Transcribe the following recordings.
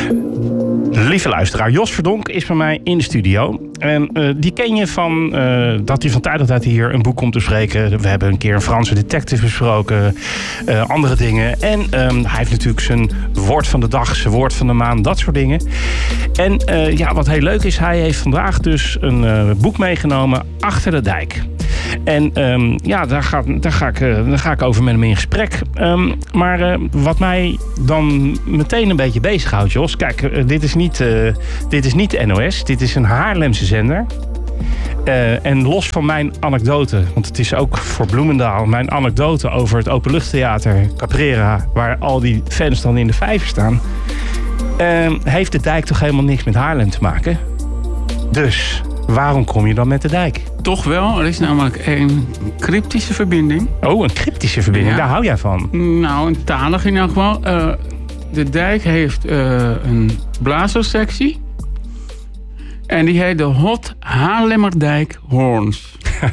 Lieve luisteraar, Jos Verdonk is bij mij in de studio. En die ken je van dat hij van tijd tot tijd hier een boek komt te spreken. We hebben een keer een Franse detective besproken. Andere dingen. En hij heeft natuurlijk zijn woord van de dag, zijn woord van de maand, dat soort dingen. En wat heel leuk is, hij heeft vandaag dus een boek meegenomen, Achter de Dijk. En daar ga ik over met hem in gesprek. Maar wat mij dan meteen een beetje bezighoudt, Jos. Kijk, dit is niet de NOS. Dit is een Haarlemse zender. En los van mijn anekdote, want het is ook voor Bloemendaal mijn anekdote over het openluchttheater Caprera, waar al die fans dan in de vijver staan, heeft de dijk toch helemaal niks met Haarlem te maken. Dus waarom kom je dan met de dijk? Toch wel, er is namelijk een cryptische verbinding. Oh, een cryptische verbinding, Ja. Daar hou jij van. Nou, een talig in elk geval. De dijk heeft een blazerssectie. En die heet de Hot Haarlemmerdijk Horns.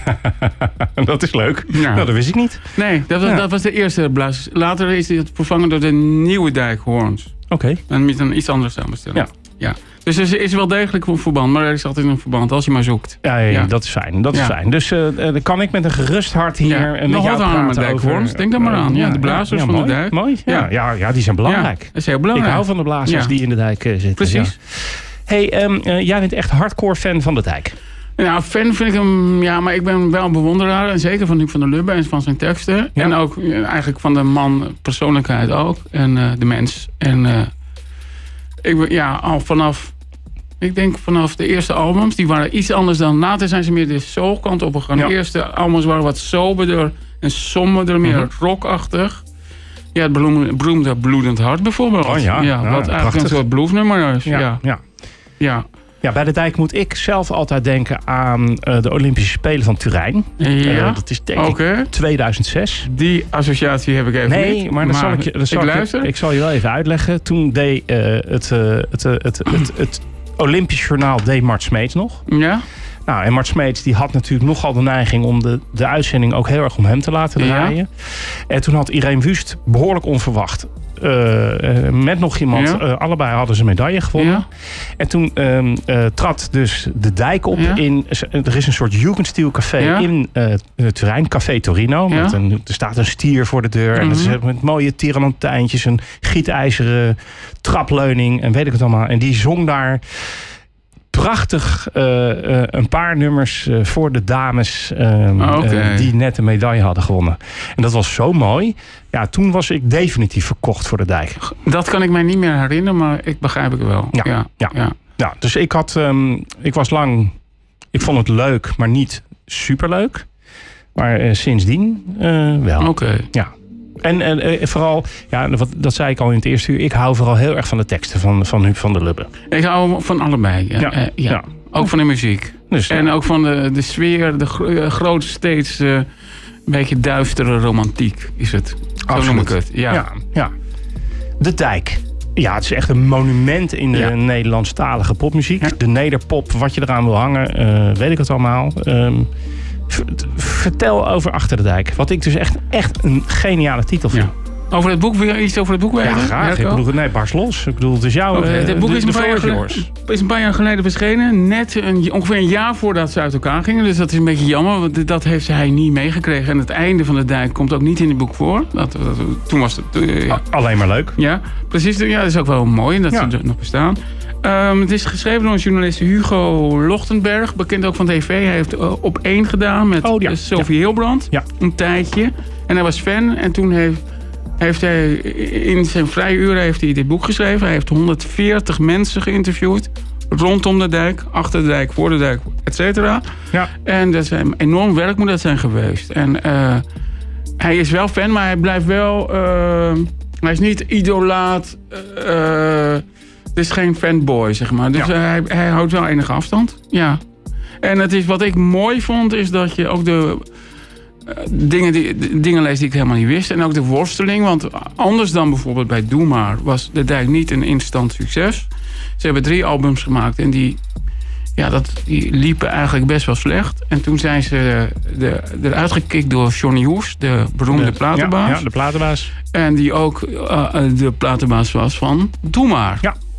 Dat is leuk. Ja. Nou, dat wist ik niet. Nee, dat was de eerste blazer. Later is het vervangen door de Nieuwe Dijk Horns. Oké. En met een iets andere samenstelling. Ja. Dus er is wel degelijk een verband, maar er is altijd een verband als je maar zoekt. Ja. Dat is fijn. Dat is fijn. Dus dan kan ik met een gerust hart hier met jou praten over... Horns, denk daar maar aan. De blazers van mooi, de dijk. Mooi. Ja, die zijn belangrijk. Ja, dat is heel belangrijk. Ik hou van de blazers die in de dijk zitten. Precies. Ja. Hey, jij bent echt hardcore fan van de dijk. Nou, fan vind ik hem... Ja, maar ik ben wel een bewonderaar. En zeker van Huub van der Lubbe en van zijn teksten. Ja. En ook eigenlijk van de man persoonlijkheid ook. En de mens. En ik ben al vanaf... Ik denk vanaf de eerste albums, die waren iets anders dan... Later zijn ze meer de soulkant opgegaan. De eerste albums waren wat soberder en somberder, meer rockachtig. Ja, het beroemde Bloedend Hart bijvoorbeeld. Oh ja, wat eigenlijk prachtig. Een soort bluesnummer is. Ja, bij de dijk moet ik zelf altijd denken aan de Olympische Spelen van Turijn. Ja, dat is denk ik 2006. Die associatie heb ik even niet. Nee, maar ik zal je wel even uitleggen. Toen deed het Olympisch Journaal deed Mart Smeets nog. Ja. Nou, en Mart Smeets die had natuurlijk nogal de neiging om de uitzending ook heel erg om hem te laten draaien. Ja. En toen had Irene Wust behoorlijk onverwacht met nog iemand, allebei hadden ze een medaille gewonnen. Ja. En toen trad dus de dijk op er is een soort Jugendstil-café in Turijn, Café Torino. Ja. Er staat een stier voor de deur en het is met mooie tirelantijntjes, een gietijzeren trapleuning en weet ik het allemaal. En die zong daar prachtig een paar nummers voor de dames die net een medaille hadden gewonnen. En dat was zo mooi. Ja, toen was ik definitief verkocht voor de dijk. Dat kan ik mij niet meer herinneren, maar ik begrijp het wel. Ja, dus ik was lang... Ik vond het leuk, maar niet superleuk. Maar sindsdien wel. Oké. Ja. En vooral, dat zei ik al in het eerste uur... ik hou vooral heel erg van de teksten van Huub van der Lubbe. Ik hou van allebei. Ja. Ook van de muziek. Dus, en ook van de sfeer, de grote steeds... een beetje duistere romantiek is het. Zo noem ik het. Ja. De Dijk. Ja, het is echt een monument in de Nederlandstalige popmuziek. Ja. De nederpop, wat je eraan wil hangen, weet ik het allemaal. Vertel over Achter de Dijk. Wat ik dus echt een geniale titel vind. Ja. Over het boek, wil je iets over het boek weten? Ja, graag. Ik bedoel, barst los. Ik bedoel, het is jouw... Het boek is een paar jaar geleden verschenen. Net ongeveer een jaar voordat ze uit elkaar gingen. Dus dat is een beetje jammer. Want dat heeft hij niet meegekregen. En het einde van de dijk komt ook niet in het boek voor. Toen was het... Alleen maar leuk. Ja, precies. Ja, dat is ook wel mooi dat ze er nog bestaan. Het is geschreven door een journalist Hugo Lochtenberg. Bekend ook van tv. Hij heeft Op 1 gedaan met Sophie Hilbrand. Ja. Een tijdje. En hij was fan. En toen heeft hij in zijn vrije uren heeft hij dit boek geschreven. Hij heeft 140 mensen geïnterviewd. Rondom de dijk, achter de dijk, voor de dijk, et cetera. Ja. En dat zijn enorm werk moet dat zijn geweest. En hij is wel fan, maar hij blijft wel... hij is niet idolaat. Het is geen fanboy, zeg maar. Dus hij houdt wel enige afstand. Ja. En het is, wat ik mooi vond, is dat je ook de... dingen leest die ik helemaal niet wist. En ook de worsteling. Want anders dan bijvoorbeeld bij Doe Maar... was de dijk niet een instant succes. Ze hebben 3 albums gemaakt. En die liepen eigenlijk best wel slecht. En toen zijn ze eruit gekikt door Johnny Hoes. De beroemde platenbaas. Ja, de platenbaas. En die ook de platenbaas was van Doe Maar. Ja.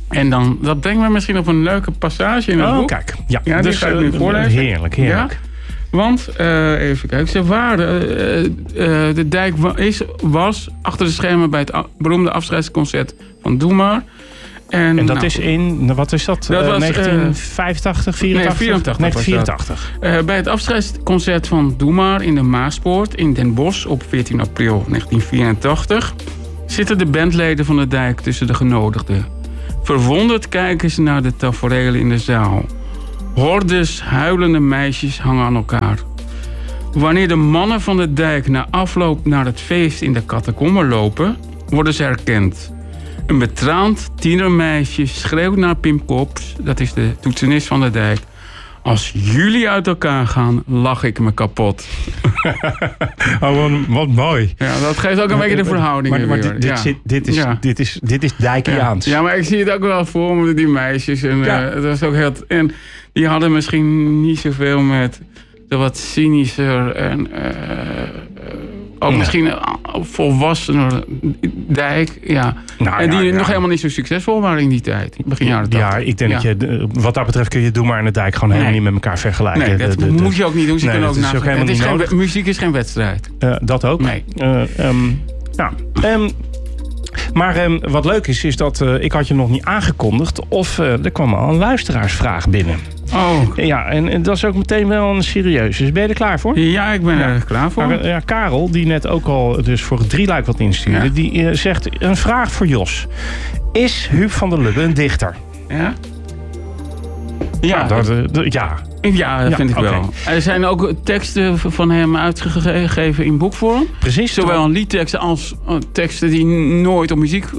En dan, dat brengt me misschien op een leuke passage in het boek. Kijk. Ja, die dus, ga ik nu voorlezen. Heerlijk. Ja? Want, even kijken, ze waren... de dijk was achter de schermen bij het beroemde afscheidsconcert van Doe Maar. En dat is in, wat is dat? Dat was 1985, 84? Nee, 1984. Bij het afscheidsconcert van Doe Maar in de Maaspoort in Den Bosch op 14 april 1984... zitten de bandleden van de dijk tussen de genodigden. Verwonderd kijken ze naar de taferelen in de zaal. Hordes huilende meisjes hangen aan elkaar. Wanneer de mannen van de dijk na afloop naar het feest in de catacomben lopen, worden ze herkend. Een betraand tienermeisje schreeuwt naar Pim Kops, dat is de toetsenist van de dijk. Als jullie uit elkaar gaan, lach ik me kapot. Wat mooi. Ja, dat geeft ook een beetje de verhoudingen. Maar dit is Dijkiaans. Ja, maar ik zie het ook wel voor me, die meisjes. En, dat was ook heel, en die hadden misschien niet zoveel met de wat cynischer en ook misschien volwassener dijk. Ja. En die nog helemaal niet zo succesvol waren in die tijd. Begin jaren 80. Ja, ik denk dat je, wat dat betreft kun je Doe Maar en de Dijk gewoon helemaal niet met elkaar vergelijken. Nee, dat moet je ook niet doen. Muziek is geen wedstrijd. Dat ook. Nee. Maar wat leuk is dat ik had je nog niet aangekondigd of er kwam al een luisteraarsvraag binnen. Oh. Ja, en dat is ook meteen wel een serieuze. Dus ben je er klaar voor? Ja, ik ben er klaar voor. Maar, Karel, die net ook al dus voor het drieluik wat instuurde, die zegt een vraag voor Jos. Is Huub van der Lubbe een dichter? Ja? Ja. Ja, dat vind ik wel. Er zijn ook teksten van hem uitgegeven in boekvorm. Precies. Zowel liedteksten als teksten die nooit op muziek,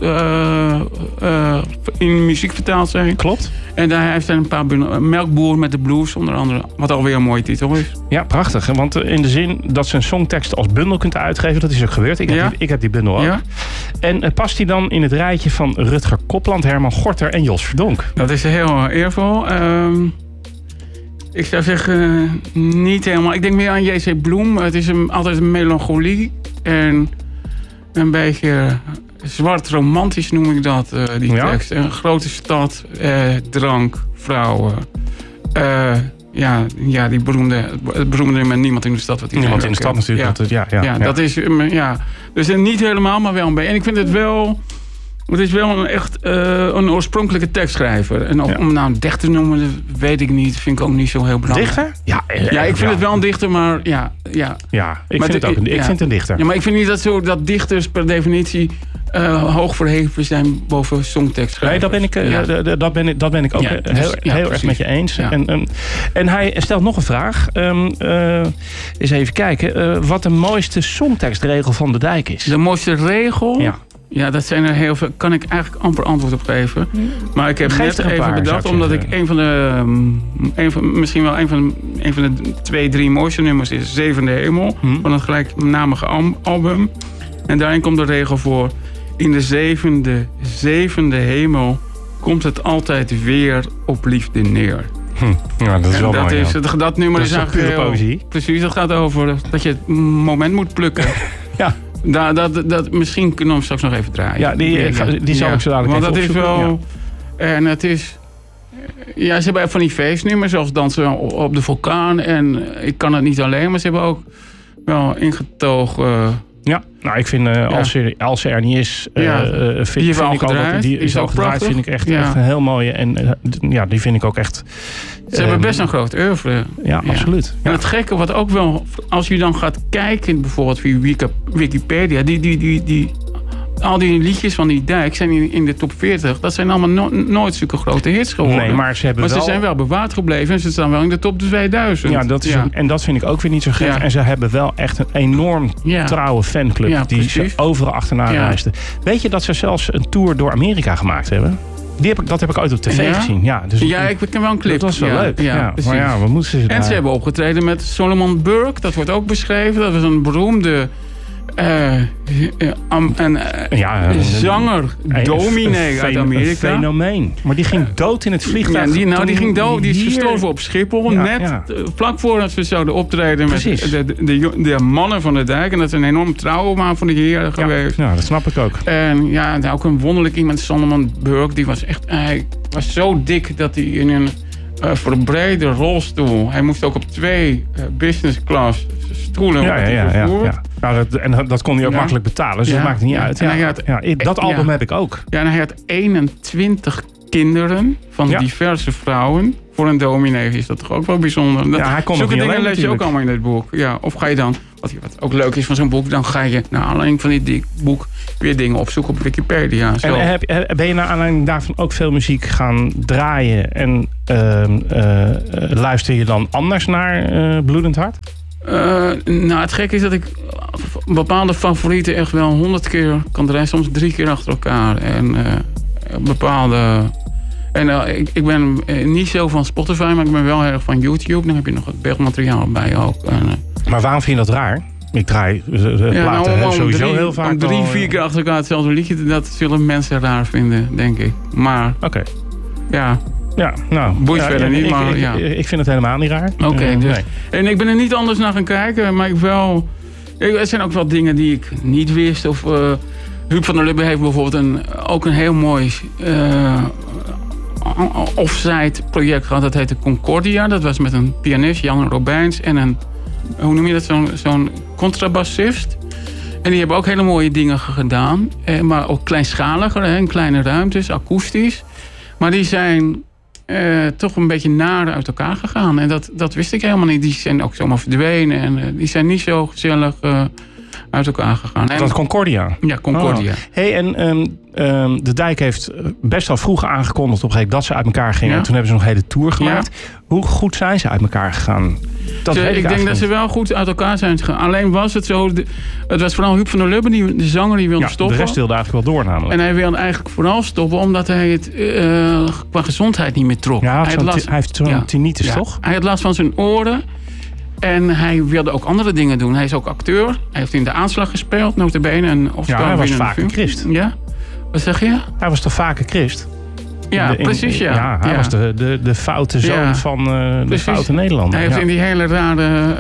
in muziek vertaald zijn. Klopt. En daar heeft hij een paar Melkboer met de blues, onder andere. Wat alweer een mooie titel is. Ja, prachtig. Want in de zin dat ze een songtekst als bundel kunt uitgeven, dat is ook gebeurd. Ik heb die bundel ook. Ja. En past die dan in het rijtje van Rutger Kopland, Herman Gorter en Jos Verdonk? Dat is heel eervol. Ik zou zeggen, niet helemaal. Ik denk meer aan J.C. Bloem. Het is altijd een melancholie. En een beetje zwart romantisch noem ik dat, die tekst. Een grote stad, drank, vrouwen. Die beroemde nummer Niemand in de stad. Wat Niemand in de stad natuurlijk. Dat is, dus niet helemaal, maar wel een beetje. En ik vind het wel... Het is wel een oorspronkelijke tekstschrijver. En om nou een dichter te noemen, weet ik niet. Vind ik ook niet zo heel belangrijk. Dichter? Ja, ik vind het wel een dichter, maar ja. Ja, ik vind het een dichter. Ja, maar ik vind niet dat dichters per definitie hoog verheven zijn boven songtekstschrijvers. Nee, dat ben ik ook heel erg met je eens. Ja. En hij stelt nog een vraag. Eens even kijken. Wat de mooiste songtekstregel van de Dijk is. De mooiste regel? Ja. Ja, dat zijn er heel veel. Kan ik eigenlijk amper antwoord op geven. Maar ik heb net even bedacht, omdat ik misschien wel een van de 2-3 mooiste nummers is Zevende Hemel. Van het gelijknamige album. En daarin komt de regel voor: in de zevende hemel komt het altijd weer op liefde neer. Ja, dat is wel mooi. Dat nummer is eigenlijk pure poëzie. Precies, dat gaat over dat je het moment moet plukken. Ja. Misschien kunnen we hem straks nog even draaien. Ja, die zal ik zo dadelijk even opzoeken. Want dat is wel... En het is... Ja, ze hebben van die feestnummers, zoals Dansen op de Vulkaan. En ik kan het niet alleen, maar ze hebben ook wel ingetogen... Ja, nou ik vind als ze er niet is, vind ik altijd die is ook gedraaid, vind ik echt een heel mooie en die vind ik ook echt. Ze hebben best een groot oeuvre. Ja, absoluut. En het gekke wat ook wel, als je dan gaat kijken bijvoorbeeld via Wikipedia, al die liedjes van die Dijk zijn in de top 40. Dat zijn allemaal nooit zulke grote hits geworden. Nee, maar ze zijn wel bewaard gebleven en ze staan wel in de top 2000. Ja, en dat vind ik ook weer niet zo gek. Ja. En ze hebben wel echt een enorm trouwe fanclub die ze overal achterna reisden. Weet je dat ze zelfs een tour door Amerika gemaakt hebben? Dat heb ik ooit op tv gezien. Ja, dus ik ken wel een clip. Dat was wel leuk. Ja, maar wat moeten ze en ze hebben opgetreden met Solomon Burke. Dat wordt ook beschreven. Dat was een beroemde zanger, dominee uit Amerika. Een fenomeen. Maar die ging dood in het vliegtuig. Ja, die ging dood. Die is gestorven op Schiphol. Vlak voordat ze zouden optreden met de mannen van de dijk. En dat is een enorm trauma van de heren geweest. Ja, dat snap ik ook. En ook een wonderlijk iemand, Solomon Burke. Die was echt... Hij was zo dik dat hij in een verbrede rolstoel... Hij moest ook op 2 business class stoelen vervoerd. En dat kon hij ook makkelijk betalen, dus dat maakt niet uit. Dat album heb ik ook. Ja, en hij had 21 kinderen van diverse vrouwen. Voor een dominee is dat toch ook wel bijzonder. Hij kon zulke dingen lees je natuurlijk ook allemaal in dit boek. Ja, of ga je dan, wat ook leuk is van zo'n boek... dan ga je naar aanleiding van dit boek weer dingen opzoeken op Wikipedia. Zo. En ben je naar aanleiding daarvan ook veel muziek gaan draaien... en luister je dan anders naar Bloedend Hart? Het gekke is dat ik bepaalde favorieten echt wel 100 keer kan draaien. Soms 3 keer achter elkaar. En bepaalde... En ik ben niet zo van Spotify, maar ik ben wel heel erg van YouTube. Dan heb je nog het beeldmateriaal bij ook. Maar waarom vind je dat raar? Ik draai platen sowieso heel vaak. Om 3-4 keer achter elkaar hetzelfde liedje, dat zullen mensen raar vinden, denk ik. Maar, ja... Ja, nou... Boeit verder niet, maar ik vind het helemaal niet raar. Oké, dus... Nee. En ik ben er niet anders naar gaan kijken, maar er zijn ook wel dingen die ik niet wist. Of Huub van der Lubbe heeft bijvoorbeeld ook een heel mooi... offsite project gehad. Dat heette Concordia. Dat was met een pianist, Jan Robijns, en een, hoe noem je dat, zo'n contrabassist. En die hebben ook hele mooie dingen gedaan. Maar ook kleinschaliger, in kleine ruimtes, akoestisch. Maar die zijn toch een beetje naar uit elkaar gegaan. En dat wist ik helemaal niet. Die zijn ook zomaar verdwenen. En die zijn niet zo gezellig uit elkaar gegaan. Dat was Concordia? Ja, Concordia. Hey, en de Dijk heeft best wel vroeg aangekondigd op een gegeven moment dat ze uit elkaar gingen. En toen hebben ze nog een hele tour gemaakt. Ja. Hoe goed zijn ze uit elkaar gegaan? Ik denk dat ze wel goed uit elkaar zijn gegaan. Alleen was het zo... Het was vooral Huub van der Lubbe, de zanger, die wilde stoppen. De rest wilde eigenlijk wel door namelijk. En hij wilde eigenlijk vooral stoppen omdat hij het qua gezondheid niet meer trok. Ja, hij heeft zo'n tinnitus, toch? Hij had last van zijn oren. En hij wilde ook andere dingen doen. Hij is ook acteur. Hij heeft in De Aanslag gespeeld, nota bene. Hij was vaak een Christ. Ja? Wat zeg je? Hij was toch vaak een Christ? Ja, precies, ja. Ja, hij was de foute zoon van de foute Nederlander. Hij heeft in die hele rare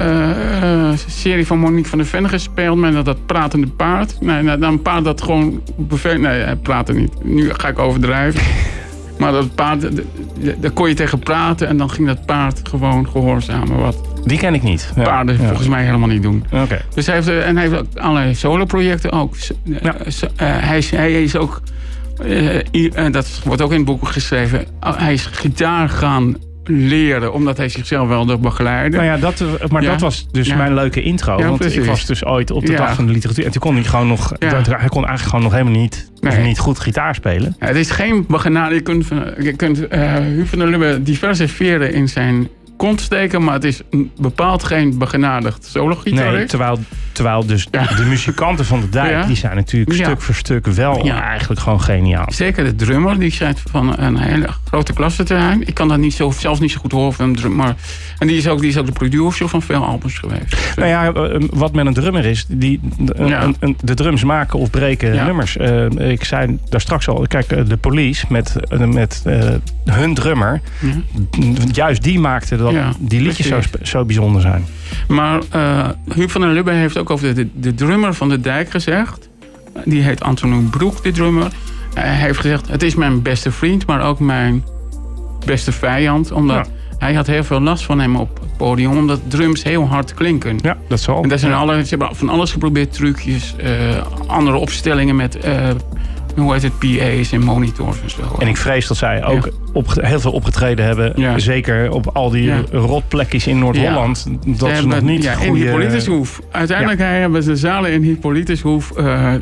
serie van Monique van der Ven gespeeld... met dat pratende paard. Nee, een paard dat gewoon... Nee, hij praatte niet. Nu ga ik overdrijven. Maar dat paard, daar kon je tegen praten... en dan ging dat paard gewoon gehoorzamen. Die ken ik niet. Paarden volgens mij helemaal niet doen. Okay. Dus hij heeft ook allerlei solo-projecten ook. Hij is ook... dat wordt ook in het boek geschreven. Hij is gitaar gaan leren, omdat hij zichzelf wilde begeleiden. Nou ja, dat was dus mijn leuke intro. Ja, want precies. Ik was dus ooit op de dag van de literatuur. En toen kon hij gewoon nog... Hij kon eigenlijk gewoon nog helemaal niet goed gitaar spelen. Ja, het is geen begenadigd. Je kunt Huub van der Lubbe diverse veren in zijn kont steken, maar het is bepaald geen begenadigd solo-gitarist. Nee, terwijl dus de muzikanten van de Dijk, die zijn natuurlijk stuk voor stuk wel eigenlijk gewoon geniaal. Zeker de drummer, die schijnt van een hele grote klasse te zijn. Ik kan dat zelfs niet zo goed horen van een drummer. En die is ook de producer van veel albums geweest. Nou ja, wat met een drummer is, de drums maken of breken nummers. Ik zei daar straks al, kijk, de Police met hun drummer, juist die maakte dat die liedjes zo bijzonder zijn. Maar Huub van der Lubbe heeft ook over de drummer van de Dijk gezegd. Die heet Antonie Broek, de drummer. Hij heeft gezegd, het is mijn beste vriend, maar ook mijn beste vijand. Omdat hij had heel veel last van hem op het podium, omdat drums heel hard klinken. Ja, dat zal. En ze hebben van alles geprobeerd, trucjes, andere opstellingen met... hoe heet het, PA's en monitors en zo. En ik vrees dat zij ook heel veel opgetreden hebben. Ja. Zeker op al die rotplekjes in Noord-Holland. Dat ze nog niet goede... in Hippolytushoef. Uiteindelijk hebben ze zalen in Hippolytushoef...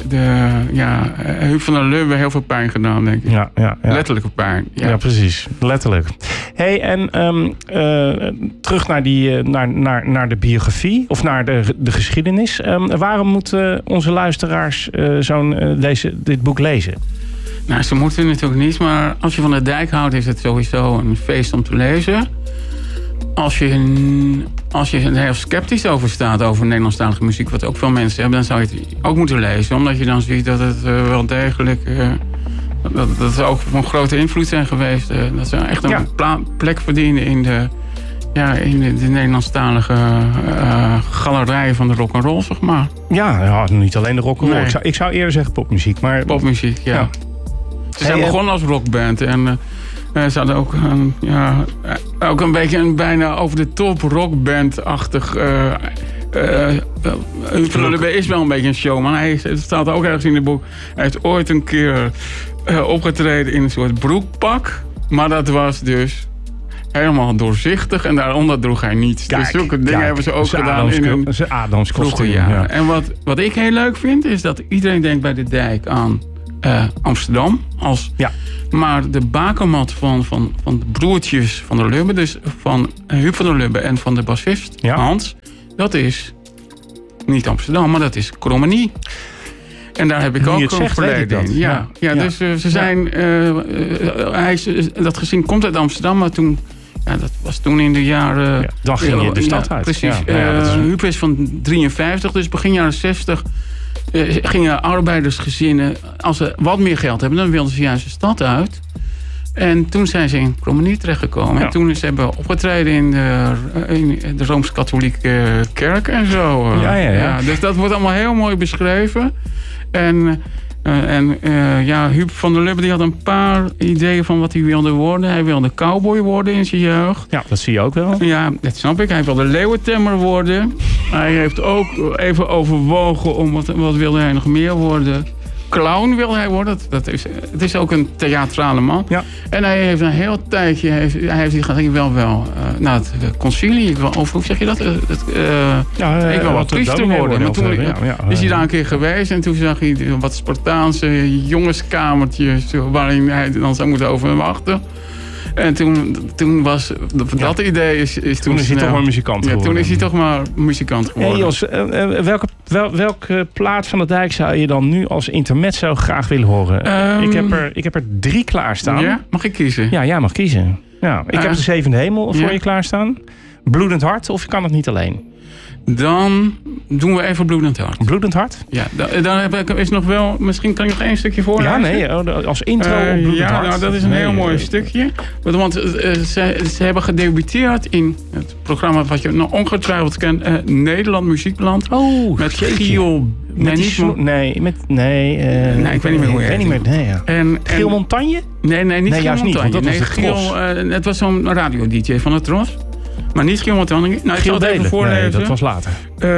Huub van der Lubbe heel veel pijn gedaan, denk ik. Ja. Letterlijke pijn. Ja, precies. Letterlijk. Hey, en terug naar de biografie. Of naar de geschiedenis. Waarom moeten onze luisteraars dit boek lezen? Nou, ze moeten natuurlijk niet, maar als je van de Dijk houdt, is het sowieso een feest om te lezen. Als je als je er heel sceptisch over staat over Nederlandstalige muziek, wat ook veel mensen hebben, dan zou je het ook moeten lezen. Omdat je dan ziet dat het wel degelijk dat ze ook van grote invloed zijn geweest. Dat ze echt een plek verdienen in de Nederlandstalige galerij van de rock'n'roll, zeg maar. Ja, niet alleen de rock'n'roll. Nee. Ik zou eerder zeggen popmuziek. Maar... Popmuziek, ja. Ze zijn begonnen als rockband en ze hadden ook een beetje een bijna over de top rockband-achtig... Huub van der Lubbe is wel een beetje een showman. Het staat ook ergens in het boek. Hij heeft ooit een keer opgetreden in een soort broekpak. Maar dat was dus helemaal doorzichtig. En daaronder droeg hij niets. Dus zulke dingen hebben ze ook gedaan in hun vroege jaren. Ja. En wat ik heel leuk vind, is dat iedereen denkt bij de Dijk aan Amsterdam. Maar de bakermat van de broertjes van der Lubbe, dus van Huub van der Lubbe en van de bassist Hans, dat is niet Amsterdam, maar dat is Krommenie. En daar heb ik ook een verleden in. Ja. Dus ze zijn... dat gezin komt uit Amsterdam, maar toen... Ja, dat was toen in de jaren... dan ging je de stad uit. Precies. Huub is van 53, dus begin jaren 60... gingen arbeidersgezinnen... Als ze wat meer geld hebben, dan wilden ze juist de stad uit. En toen zijn ze in Krommenie terechtgekomen. Ja. En toen ze hebben opgetreden in de Rooms-Katholieke kerk en zo. Dus dat wordt allemaal heel mooi beschreven. En Huub van der Lubbe die had een paar ideeën van wat hij wilde worden. Hij wilde cowboy worden in zijn jeugd. Ja, dat zie je ook wel. Ja, dat snap ik. Hij wilde leeuwentemmer worden. Hij heeft ook even overwogen om wat wilde hij nog meer worden. Clown wil hij worden. Het is ook een theatrale man. Ja. En hij heeft een heel tijdje... Hij wil wel naar het concilie. Of hoe zeg je dat? Ik wil wel priester worden. Maar toen is hij daar een keer geweest. En toen zag hij wat Spartaanse jongenskamertjes... waarin hij dan zou moeten overwachten. En toen was dat idee is toen is hij toch maar muzikant geworden. Toen is hij toch maar muzikant geworden. Hey Jos, welke plaat van de Dijk zou je dan nu als intermezzo graag willen horen? Ik heb er 3 klaarstaan. Ja? Mag ik kiezen? Ja, jij mag kiezen. Ja, ik heb de Zevende Hemel voor je klaarstaan. Bloedend Hart, of je kan het niet alleen? Dan doen we even Bloedend Hart. Bloedend Hart? Ja, dan is nog wel... Misschien kan ik nog 1 stukje voorlezen. Ja, nee, als intro op Bloedend Hart. Nou, dat is een heel mooi stukje. Want ze hebben gedebuteerd in het programma wat je nog ongetwijfeld kent. Nederland Muziekland. Oh, met Giel... ik weet niet meer hoe je heet. Giel Montagne? Nee, niet Giel Montagne. Dat was de Tros. Het was zo'n radio-dj van de Tros. Maar niet Giel Montagne. Nou, ik zal het even voorlezen. Nee, dat was later.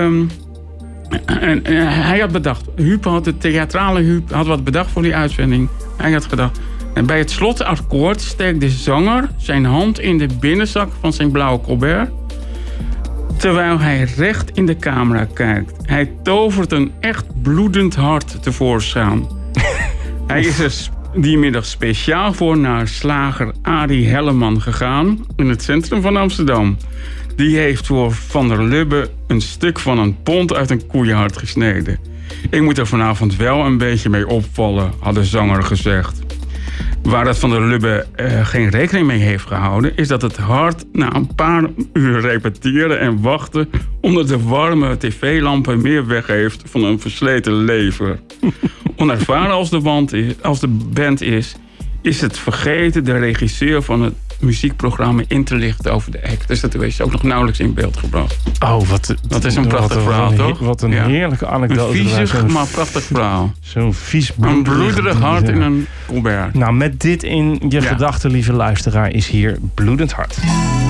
En hij had bedacht... de theatrale Huub had wat bedacht voor die uitzending. Hij had gedacht... En bij het slotakkoord steekt de zanger zijn hand in de binnenzak van zijn blauwe colbert... terwijl hij recht in de camera kijkt. Hij tovert een echt bloedend hart tevoorschijn. Hij is er die middag speciaal voor naar slager Arie Helleman gegaan... in het centrum van Amsterdam. Die heeft voor Van der Lubbe een stuk van een pond uit een koeienhart gesneden. Ik moet er vanavond wel een beetje mee opvallen, had de zanger gezegd. Waar dat Van der Lubbe geen rekening mee heeft gehouden... is dat het hart na een paar uur repeteren en wachten... onder de warme tv-lampen meer weg heeft van een versleten lever. Onervaren als de band is het vergeten de regisseur van het muziekprogramma in te lichten over de act. Dus dat is ook nog nauwelijks in beeld gebracht. Oh, dat is een prachtig verhaal, toch? Wat een heerlijke anekdote. Een viezig, maar prachtig verhaal. Zo'n vies een bloederig hart in een colbert. Nou, met dit in je gedachten, lieve luisteraar, is hier Bloedend Hart.